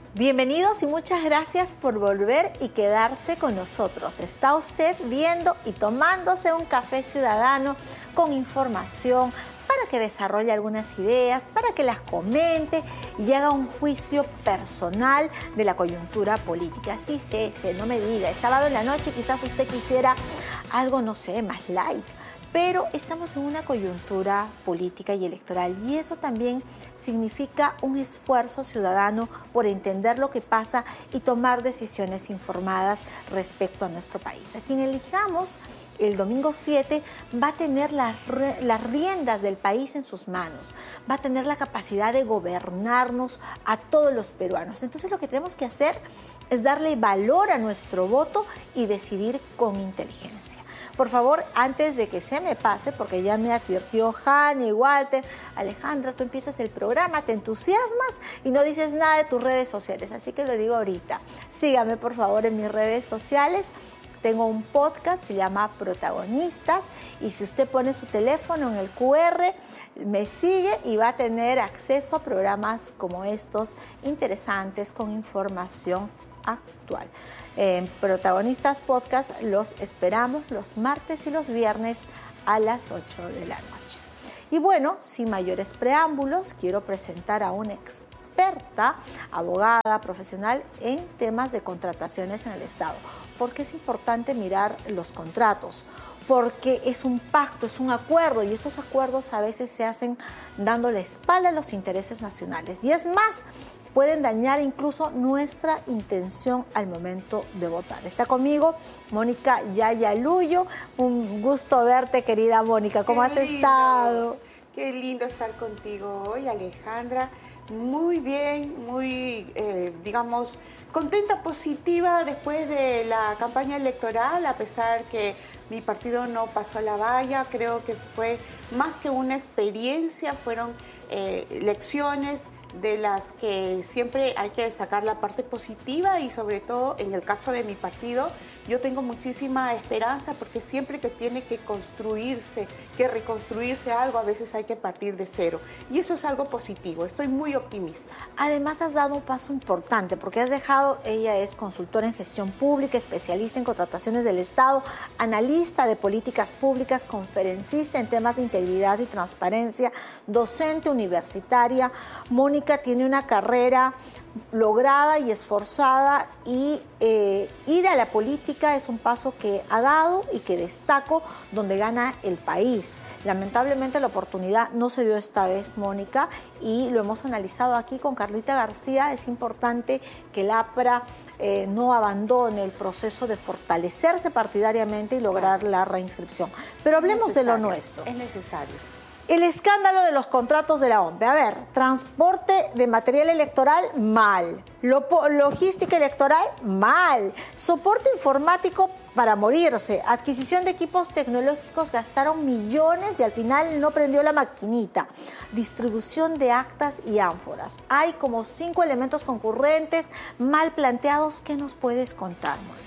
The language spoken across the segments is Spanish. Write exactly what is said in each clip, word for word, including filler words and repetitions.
Bienvenidos y muchas gracias por volver y quedarse con nosotros. Está usted viendo y tomándose un café ciudadano con información para que desarrolle algunas ideas, para que las comente y haga un juicio personal de la coyuntura política. Sí, sí, sí, no me diga, es sábado en la noche, quizás usted quisiera algo, no sé, más light. Pero estamos en una coyuntura política y electoral y eso también significa un esfuerzo ciudadano por entender lo que pasa y tomar decisiones informadas respecto a nuestro país. A quien elijamos el domingo siete va a tener las, las riendas del país en sus manos, va a tener la capacidad de gobernarnos a todos los peruanos. Entonces lo que tenemos que hacer es darle valor a nuestro voto y decidir con inteligencia. Por favor, antes de que se me pase, porque ya me advirtió Jani, Walter, Alejandra, tú empiezas el programa, te entusiasmas y no dices nada de tus redes sociales, así que lo digo ahorita. Sígame, por favor, en mis redes sociales. Tengo un podcast, se llama Protagonistas, y si usted pone su teléfono en el cu erre, me sigue y va a tener acceso a programas como estos, interesantes, con información actual. En Protagonistas Podcast los esperamos los martes y los viernes a las ocho de la noche. Y bueno, sin mayores preámbulos, quiero presentar a una experta, abogada, profesional en temas de contrataciones en el Estado. ¿Por qué es importante mirar los contratos? Porque es un pacto, es un acuerdo, y estos acuerdos a veces se hacen dando la espalda a los intereses nacionales. Y es más, pueden dañar incluso nuestra intención al momento de votar. Está conmigo Mónica Yayaluyo. Un gusto verte, querida Mónica. ¿Cómo has estado? Qué lindo estar contigo hoy, Alejandra. Muy bien, muy, eh, digamos, contenta, positiva después de la campaña electoral, a pesar que mi partido no pasó la valla. Creo que fue más que una experiencia, fueron eh, lecciones de las que siempre hay que sacar la parte positiva, y sobre todo en el caso de mi partido yo tengo muchísima esperanza, porque siempre que tiene que construirse, que reconstruirse algo, a veces hay que partir de cero, y eso es algo positivo. Estoy muy optimista. Además has dado un paso importante, porque has dejado, ella es consultora en gestión pública, especialista en contrataciones del Estado, analista de políticas públicas, conferencista en temas de integridad y transparencia, docente universitaria. Mónica tiene una carrera lograda y esforzada, y eh, ir a la política es un paso que ha dado y que destaco, donde gana el país. Lamentablemente la oportunidad no se dio esta vez, Mónica, y lo hemos analizado aquí con Carlita García. Es importante que el APRA eh, no abandone el proceso de fortalecerse partidariamente y lograr la reinscripción. Pero hablemos de lo nuestro. Es necesario. El escándalo de los contratos de la O M P E. A ver, transporte de material electoral, mal. Lopo, logística electoral, mal. Soporte informático para morirse. Adquisición de equipos tecnológicos, gastaron millones y al final no prendió la maquinita. Distribución de actas y ánforas. Hay como cinco elementos concurrentes, mal planteados. ¿Qué nos puedes contar, Mónica?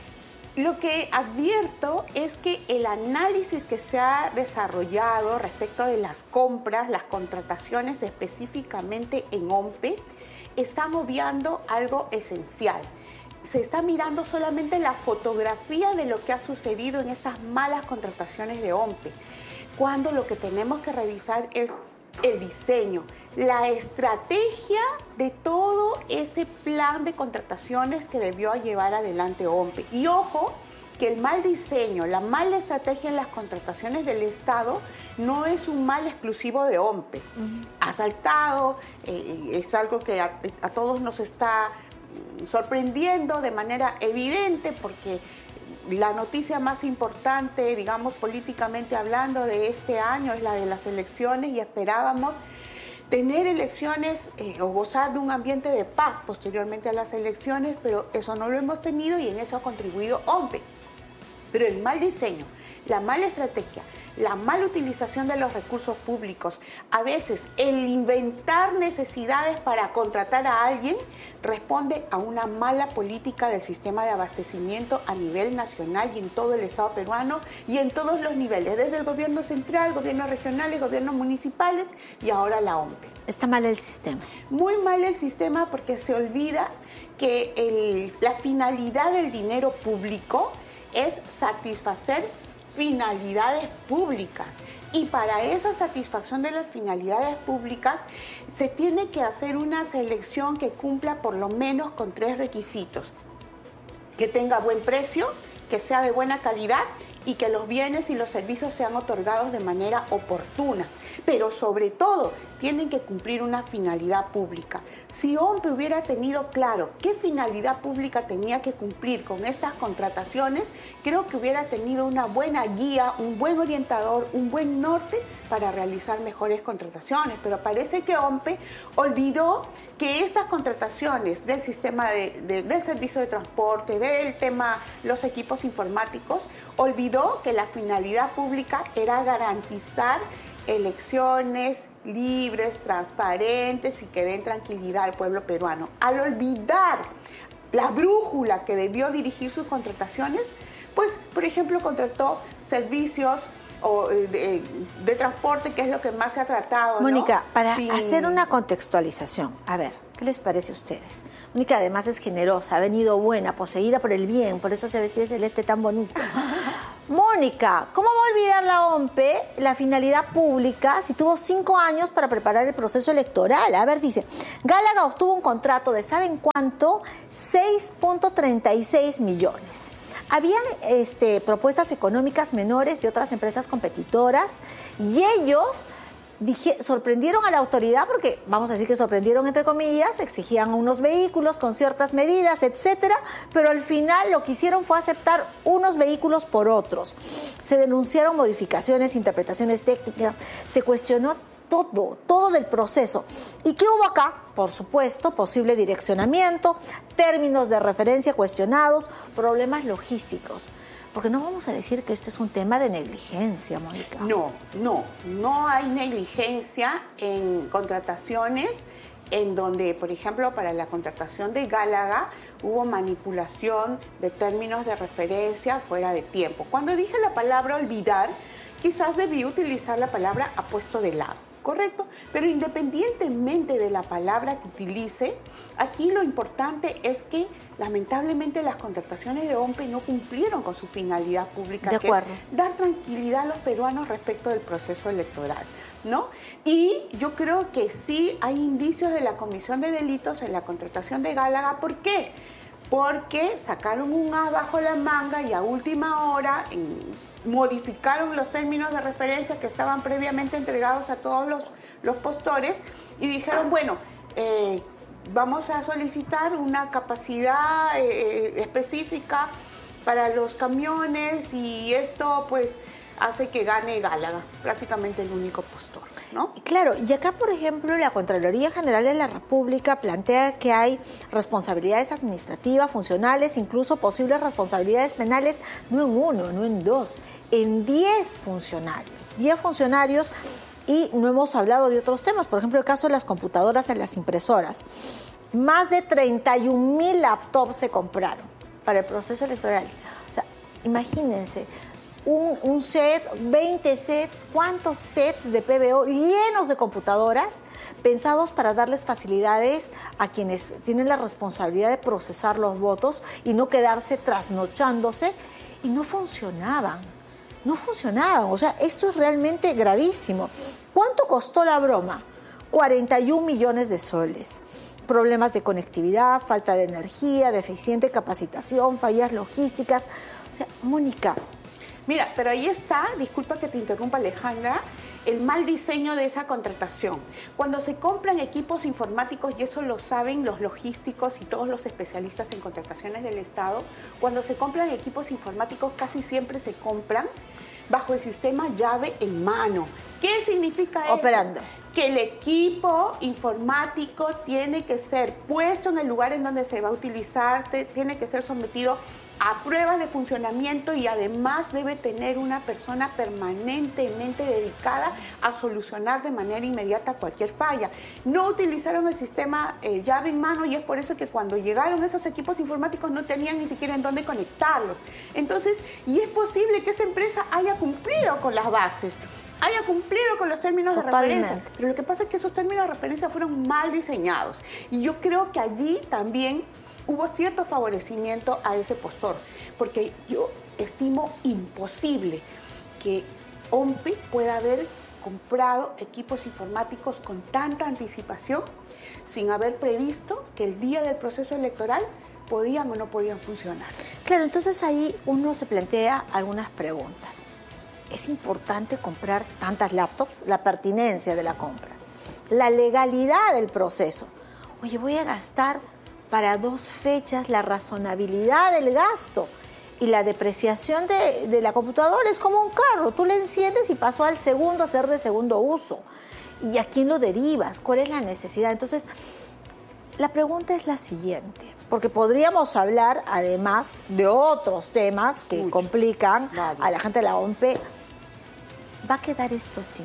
Lo que advierto es que el análisis que se ha desarrollado respecto de las compras, las contrataciones específicamente en O M P E, está obviando algo esencial. Se está mirando solamente la fotografía de lo que ha sucedido en estas malas contrataciones de O M P E, cuando lo que tenemos que revisar es el diseño, la estrategia de todo ese plan de contrataciones que debió llevar adelante O M P E. Y ojo, que el mal diseño, la mala estrategia en las contrataciones del Estado no es un mal exclusivo de O M P E. Uh-huh. Ha saltado, eh, es algo que a, a todos nos está sorprendiendo de manera evidente, porque la noticia más importante, digamos, políticamente hablando, de este año es la de las elecciones, y esperábamos tener elecciones eh, o gozar de un ambiente de paz posteriormente a las elecciones, pero eso no lo hemos tenido, y en eso ha contribuido O M P E. Pero el mal diseño, la mala estrategia, la mala utilización de los recursos públicos, a veces el inventar necesidades para contratar a alguien responde a una mala política del sistema de abastecimiento a nivel nacional y en todo el Estado peruano y en todos los niveles, desde el gobierno central, gobiernos regionales, gobiernos municipales y ahora la O M P E. Está mal el sistema. Muy mal el sistema porque se olvida que el, la finalidad del dinero público es satisfacer finalidades públicas. Y para esa satisfacción de las finalidades públicas se tiene que hacer una selección que cumpla por lo menos con tres requisitos. Que tenga buen precio, que sea de buena calidad y que los bienes y los servicios sean otorgados de manera oportuna. Pero sobre todo, tienen que cumplir una finalidad pública. Si O M P E hubiera tenido claro qué finalidad pública tenía que cumplir con estas contrataciones, creo que hubiera tenido una buena guía, un buen orientador, un buen norte para realizar mejores contrataciones. Pero parece que O M P E olvidó que estas contrataciones del sistema de, de, del servicio de transporte, del tema los equipos informáticos, olvidó que la finalidad pública era garantizar elecciones libres, transparentes y que den tranquilidad al pueblo peruano. Al olvidar la brújula que debió dirigir sus contrataciones, pues, por ejemplo, contrató servicios o, eh, de, de transporte, que es lo que más se ha tratado, Mónica, ¿no? para Sin... hacer una contextualización, a ver, ¿qué les parece a ustedes? Mónica además es generosa, ha venido buena, poseída por el bien, por eso se vestió de celeste tan bonito. Mónica, ¿cómo va a olvidar la O M P E la finalidad pública si tuvo cinco años para preparar el proceso electoral? A ver, dice, Gálaga obtuvo un contrato de, ¿saben cuánto? seis punto treinta y seis millones. Había este, propuestas económicas menores de otras empresas competidoras y ellos dije, sorprendieron a la autoridad porque, vamos a decir que sorprendieron entre comillas, exigían unos vehículos con ciertas medidas, etcétera, pero al final lo que hicieron fue aceptar unos vehículos por otros. Se denunciaron modificaciones, interpretaciones técnicas, se cuestionó todo, todo del proceso. ¿Y qué hubo acá? Por supuesto, posible direccionamiento, términos de referencia cuestionados, problemas logísticos. Porque no vamos a decir que esto es un tema de negligencia, Mónica. No, no, no hay negligencia en contrataciones en donde, por ejemplo, para la contratación de Gálaga hubo manipulación de términos de referencia fuera de tiempo. Cuando dije la palabra olvidar, quizás debí utilizar la palabra apuesto de lado, ¿correcto? Pero independientemente de la palabra que utilice, aquí lo importante es que lamentablemente las contrataciones de O M P E no cumplieron con su finalidad pública, de que acuerdo. es dar tranquilidad a los peruanos respecto del proceso electoral, ¿no? Y yo creo que sí hay indicios de la comisión de delitos en la contratación de Gálaga. ¿Por qué? Porque sacaron un as bajo la manga y a última hora en, modificaron los términos de referencia que estaban previamente entregados a todos los, los postores y dijeron, bueno, eh, vamos a solicitar una capacidad eh, específica para los camiones y esto pues hace que gane Gálaga, prácticamente el único postor, ¿no? Claro, y acá, por ejemplo, la Contraloría General de la República plantea que hay responsabilidades administrativas, funcionales, incluso posibles responsabilidades penales, no en uno, no en dos, en diez funcionarios. Diez funcionarios. Y no hemos hablado de otros temas, por ejemplo, el caso de las computadoras en las impresoras. Más de treinta y un mil laptops se compraron para el proceso electoral. O sea, imagínense, un, un set, veinte sets, ¿cuántos sets de P B O llenos de computadoras pensados para darles facilidades a quienes tienen la responsabilidad de procesar los votos y no quedarse trasnochándose? Y no funcionaban. No funcionaban, o sea, esto es realmente gravísimo. ¿Cuánto costó la broma? cuarenta y un millones de soles. Problemas de conectividad, falta de energía, deficiente capacitación, fallas logísticas. O sea, Mónica. Mira, pero ahí está, disculpa que te interrumpa, Alejandra, el mal diseño de esa contratación. Cuando se compran equipos informáticos, y eso lo saben los logísticos y todos los especialistas en contrataciones del Estado, cuando se compran equipos informáticos casi siempre se compran bajo el sistema llave en mano. ¿Qué significa eso? Operando. Que el equipo informático tiene que ser puesto en el lugar en donde se va a utilizar, te, tiene que ser sometido a pruebas de funcionamiento y además debe tener una persona permanentemente dedicada a solucionar de manera inmediata cualquier falla. No utilizaron el sistema eh, llave en mano y es por eso que cuando llegaron esos equipos informáticos no tenían ni siquiera en dónde conectarlos. Entonces, y es posible que esa empresa haya cumplido con las bases, haya cumplido con los términos Totalmente. de referencia, pero lo que pasa es que esos términos de referencia fueron mal diseñados y yo creo que allí también hubo cierto favorecimiento a ese postor, porque yo estimo imposible que OMPE pueda haber comprado equipos informáticos con tanta anticipación sin haber previsto que el día del proceso electoral podían o no podían funcionar. Claro, entonces ahí uno se plantea algunas preguntas. ¿Es importante comprar tantas laptops? La pertinencia de la compra, la legalidad del proceso. Oye, voy a gastar para dos fechas, la razonabilidad del gasto y la depreciación de, de la computadora es como un carro. Tú le enciendes y pasó al segundo a ser de segundo uso. ¿Y a quién lo derivas? ¿Cuál es la necesidad? Entonces, la pregunta es la siguiente, porque podríamos hablar además de otros temas que Uy, complican vale. a la gente de la OMPE. ¿Va a quedar esto así?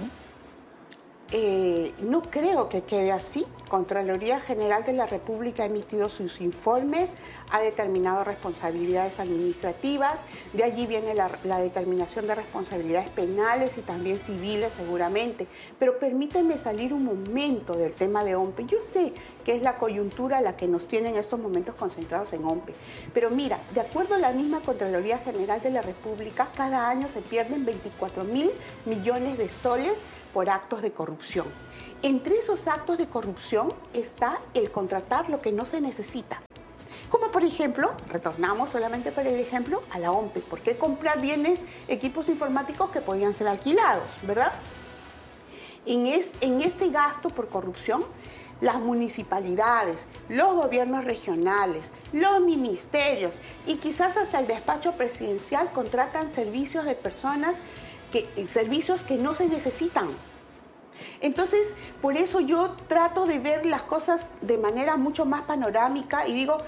Eh, no creo que quede así. Contraloría General de la República ha emitido sus informes, ha determinado responsabilidades administrativas, de allí viene la, la determinación de responsabilidades penales y también civiles seguramente. Pero permítanme salir un momento del tema de OMPE. Yo sé que es la coyuntura la que nos tiene en estos momentos concentrados en OMPE, pero mira, de acuerdo a la misma Contraloría General de la República, cada año se pierden veinticuatro mil millones de soles por actos de corrupción. Entre esos actos de corrupción está el contratar lo que no se necesita. Como por ejemplo, retornamos solamente para el ejemplo a la OMPE. ¿Por qué comprar bienes, equipos informáticos que podían ser alquilados, verdad? En, es, en este gasto por corrupción, las municipalidades, los gobiernos regionales, los ministerios y quizás hasta el despacho presidencial contratan servicios de personas Que, servicios que no se necesitan. Entonces, por eso yo trato de ver las cosas de manera mucho más panorámica y digo,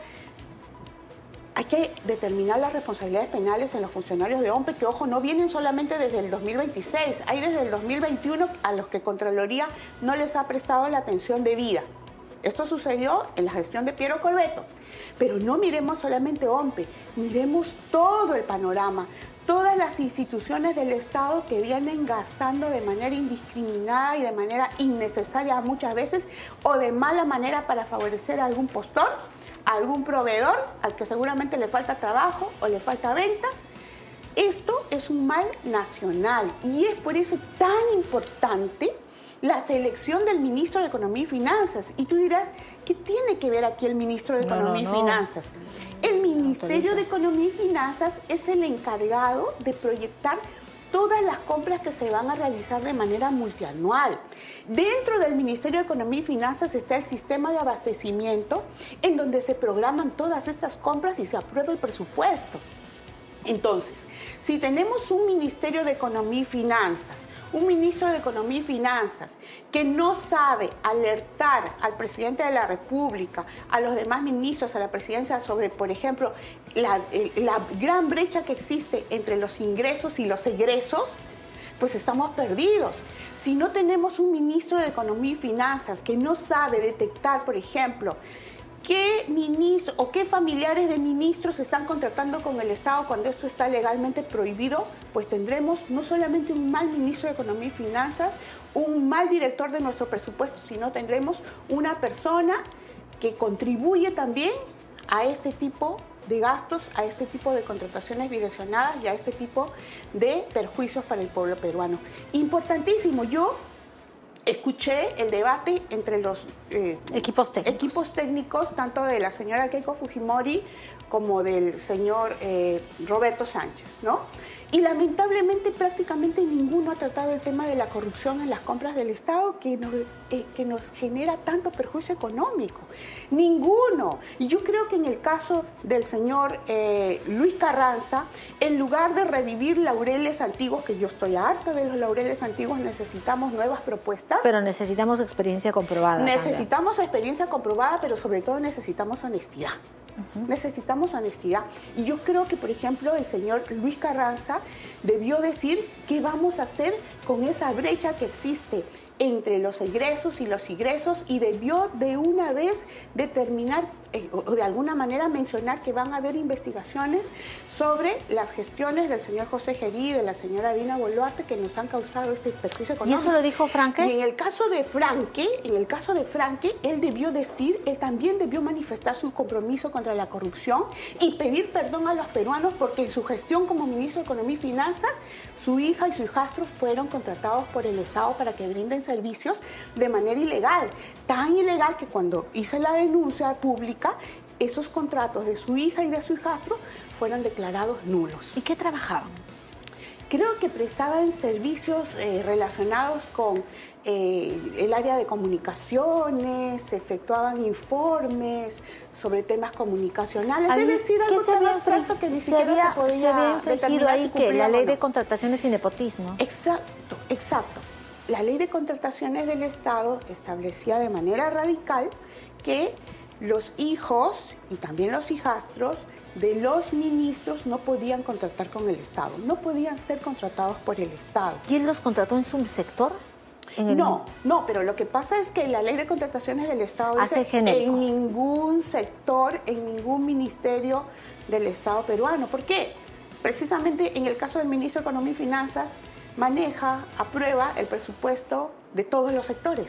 hay que determinar las responsabilidades penales en los funcionarios de OMPE, que ojo, no vienen solamente desde el dos mil veintiséis, hay desde el dos mil veintiuno a los que Contraloría no les ha prestado la atención debida. Esto sucedió en la gestión de Piero Corbeto. Pero no miremos solamente OMPE, miremos todo el panorama, todas las instituciones del Estado que vienen gastando de manera indiscriminada y de manera innecesaria muchas veces o de mala manera para favorecer a algún postor, a algún proveedor al que seguramente le falta trabajo o le falta ventas. Esto es un mal nacional y es por eso tan importante la selección del ministro de Economía y Finanzas. Y tú dirás, ¿qué tiene que ver aquí el ministro de Economía no, no, no. y Finanzas? El Ministerio de Economía y Finanzas es el encargado de proyectar todas las compras que se van a realizar de manera multianual. Dentro del Ministerio de Economía y Finanzas está el sistema de abastecimiento en donde se programan todas estas compras y se aprueba el presupuesto. Entonces, si tenemos un Ministerio de Economía y Finanzas, un ministro de Economía y Finanzas que no sabe alertar al presidente de la República, a los demás ministros, a la presidencia sobre, por ejemplo, la, la gran brecha que existe entre los ingresos y los egresos, pues estamos perdidos. Si no tenemos un ministro de Economía y Finanzas que no sabe detectar, por ejemplo, ¿qué ministros o qué familiares de ministros están contratando con el Estado cuando esto está legalmente prohibido? Pues tendremos no solamente un mal ministro de Economía y Finanzas, un mal director de nuestro presupuesto, sino tendremos una persona que contribuye también a este tipo de gastos, a este tipo de contrataciones direccionadas y a este tipo de perjuicios para el pueblo peruano. Importantísimo, yo escuché el debate entre los eh, equipos técnicos. equipos técnicos, tanto de la señora Keiko Fujimori como del señor eh, Roberto Sánchez, ¿no? Y lamentablemente prácticamente ninguno ha tratado el tema de la corrupción en las compras del Estado que nos, eh, que nos genera tanto perjuicio económico. Ninguno. Y yo creo que en el caso del señor eh, Luis Carranza, en lugar de revivir laureles antiguos, que yo estoy harta de los laureles antiguos, necesitamos nuevas propuestas. Pero necesitamos experiencia comprobada. Necesitamos también. experiencia comprobada, pero sobre todo necesitamos honestidad. Uh-huh. Necesitamos honestidad. Y yo creo que, por ejemplo, el señor Luis Carranza debió decir qué vamos a hacer con esa brecha que existe entre los egresos y los ingresos, y debió de una vez determinar eh, o de alguna manera mencionar que van a haber investigaciones sobre las gestiones del señor José Gerí y de la señora Dina Boluarte que nos han causado este perjuicio económico. ¿Y eso lo dijo Franque? Y en el caso de Franque, en el caso de Franque, él debió decir, él también debió manifestar su compromiso contra la corrupción y pedir perdón a los peruanos porque en su gestión como ministro de Economía y Finanzas, su hija y su hijastro fueron contratados por el Estado para que brinden servicios de manera ilegal. Tan ilegal que cuando hice la denuncia pública, esos contratos de su hija y de su hijastro fueron declarados nulos. ¿Y qué trabajaban? Creo que prestaban servicios eh, relacionados con eh, el área de comunicaciones, efectuaban informes sobre temas comunicacionales. Es decir, algo se había, abstracto que ni se siquiera había, se podía se había infringido ahí si que la ley no. de contrataciones y nepotismo. Exacto, exacto. La ley de contrataciones del Estado establecía de manera radical que los hijos y también los hijastros de los ministros no podían contratar con el Estado, no podían ser contratados por el Estado. ¿Y él los contrató en su sector? ¿En el... No, no, pero lo que pasa es que la ley de contrataciones del Estado hace dice genérico. En ningún sector, en ningún ministerio del Estado peruano. ¿Por qué? Precisamente en el caso del ministro de Economía y Finanzas, maneja, aprueba el presupuesto de todos los sectores,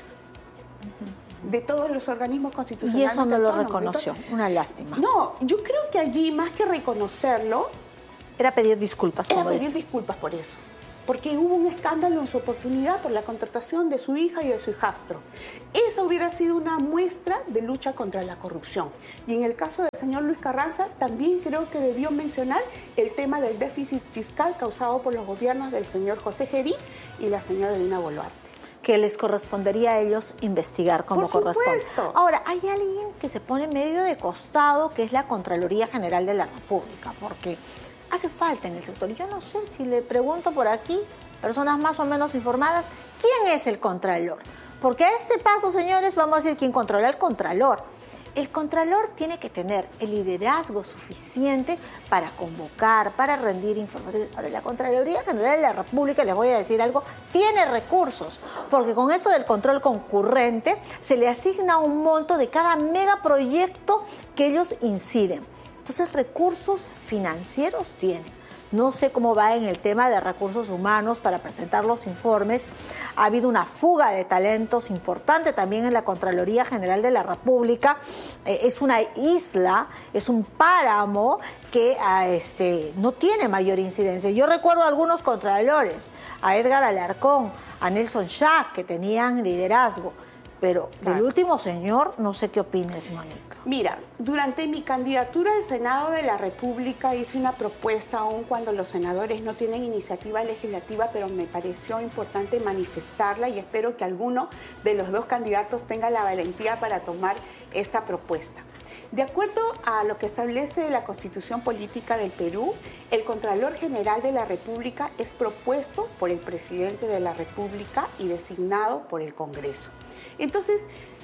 uh-huh. de todos los organismos constitucionales. Y eso no lo autónomos. reconoció, Entonces, una lástima. No, yo creo que allí más que reconocerlo, era pedir disculpas. Era como pedir eso. disculpas por eso. Porque hubo un escándalo en su oportunidad por la contratación de su hija y de su hijastro. Esa hubiera sido una muestra de lucha contra la corrupción. Y en el caso del señor Luis Carranza, también creo que debió mencionar el tema del déficit fiscal causado por los gobiernos del señor José Gerí y la señora Dina Boluarte. Que les correspondería a ellos investigar como Por corresponde. supuesto. Ahora, hay alguien que se pone medio de costado, que es la Contraloría General de la República, porque hace falta en el sector. Yo no sé si le pregunto por aquí, personas más o menos informadas, ¿quién es el Contralor? Porque a este paso, señores, vamos a decir quién controla el Contralor. El Contralor tiene que tener el liderazgo suficiente para convocar, para rendir informaciones. Ahora, la Contraloría General de la República, les voy a decir algo, tiene recursos, porque con esto del control concurrente se le asigna un monto de cada megaproyecto que ellos inciden. Entonces, recursos financieros tienen. No sé cómo va en el tema de recursos humanos para presentar los informes. Ha habido una fuga de talentos importante también en la Contraloría General de la República. Eh, es una isla, es un páramo que a este, no tiene mayor incidencia. Yo recuerdo a algunos contralores, a Edgar Alarcón, a Nelson Schack, que tenían liderazgo. Pero del último señor, no sé qué opines, Mónica. Mira, durante mi candidatura al Senado de la República hice una propuesta, aun cuando los senadores no tienen iniciativa legislativa, pero me pareció importante manifestarla y espero que alguno de los dos candidatos tenga la valentía para tomar esta propuesta. De acuerdo a lo que establece la Constitución Política del Perú, el Contralor General de la República es propuesto por el Presidente de la República y designado por el Congreso. Entonces,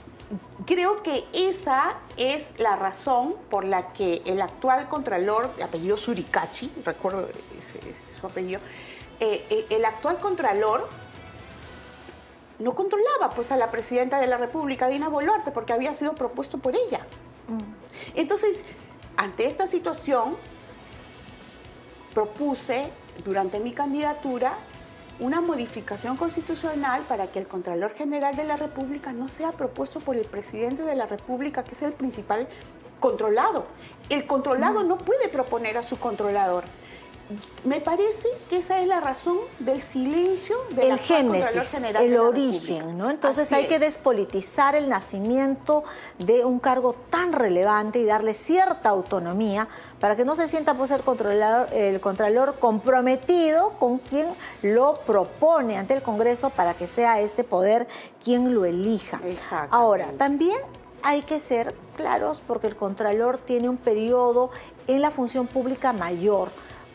creo que esa es la razón por la que el actual Contralor, de apellido Suricachi, recuerdo ese, su apellido, eh, eh, el actual Contralor no controlaba pues, a la Presidenta de la República, Dina Boluarte, porque había sido propuesto por ella. Entonces, ante esta situación, propuse durante mi candidatura una modificación constitucional para que el Contralor General de la República no sea propuesto por el Presidente de la República, que es el principal controlado. El controlado no puede proponer a su controlador. Me parece que esa es la razón del silencio del el génesis, general el de la origen, República. ¿no? Entonces Así hay es. que despolitizar el nacimiento de un cargo tan relevante y darle cierta autonomía para que no se sienta pues el contralor, el contralor comprometido con quien lo propone ante el Congreso para que sea este poder quien lo elija. Ahora, también hay que ser claros porque el contralor tiene un periodo en la función pública mayor.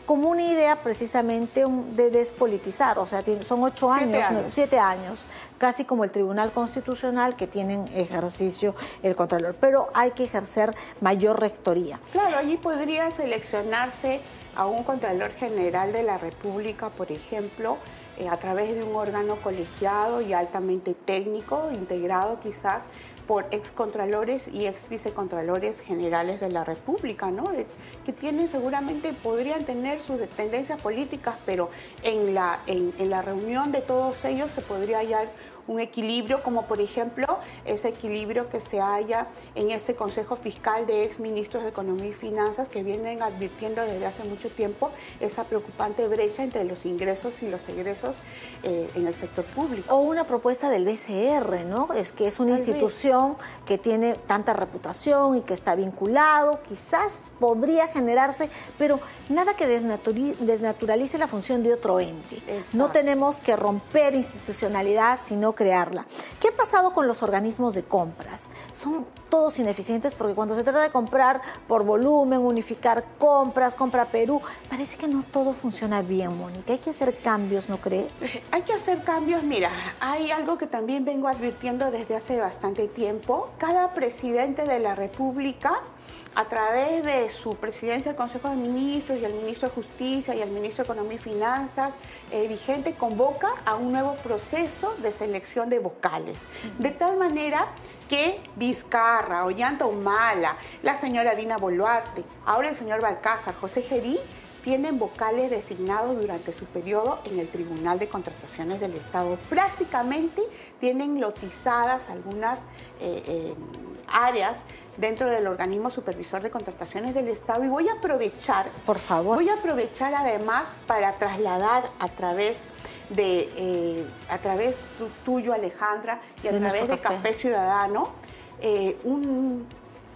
como una idea precisamente de despolitizar, o sea, son ocho años, siete años, siete años, casi como el Tribunal Constitucional que tienen ejercicio el Contralor, pero hay que ejercer mayor rectoría. Claro, allí podría seleccionarse a un Contralor General de la República, por ejemplo, eh, a través de un órgano colegiado y altamente técnico, integrado quizás por excontralores y ex vicecontralores generales de la República, ¿no? De, que tienen seguramente, podrían tener sus tendencias políticas, pero en la, en, en la reunión de todos ellos se podría hallar un equilibrio, como por ejemplo ese equilibrio que se halla en este Consejo Fiscal de ex ministros de Economía y Finanzas que vienen advirtiendo desde hace mucho tiempo esa preocupante brecha entre los ingresos y los egresos eh, en el sector público. O una propuesta del B C R, ¿no? Es que es una Tal institución vez. que tiene tanta reputación y que está vinculado, quizás podría generarse, pero nada que desnaturalice la función de otro ente. Exacto. No tenemos que romper institucionalidad, sino crearla. ¿Qué ha pasado con los organismos de compras? Son todos ineficientes porque cuando se trata de comprar por volumen, unificar compras, compra Perú, parece que no todo funciona bien, Mónica. Hay que hacer cambios, ¿no crees? Hay que hacer cambios. Mira, hay algo que también vengo advirtiendo desde hace bastante tiempo. Cada presidente de la República, a través de su presidencia del Consejo de Ministros y el ministro de Justicia y el ministro de Economía y Finanzas eh, vigente, convoca a un nuevo proceso de selección de vocales. De tal manera que Vizcarra, Ollanta Humala, la señora Dina Boluarte, ahora el señor Balcázar, José Gerí, tienen vocales designados durante su periodo en el Tribunal de Contrataciones del Estado. Prácticamente tienen lotizadas algunas eh, eh, áreas dentro del organismo supervisor de contrataciones del Estado, y voy a aprovechar, por favor, voy a aprovechar además para trasladar a través de, eh, a través tuyo, Alejandra, y a de través de Café, Café Ciudadano, eh, un,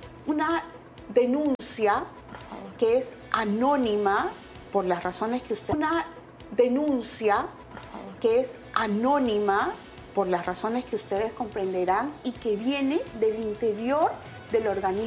una denuncia que es anónima por las razones que usted, una denuncia que es anónima por las razones que ustedes comprenderán y que viene del interior del organismo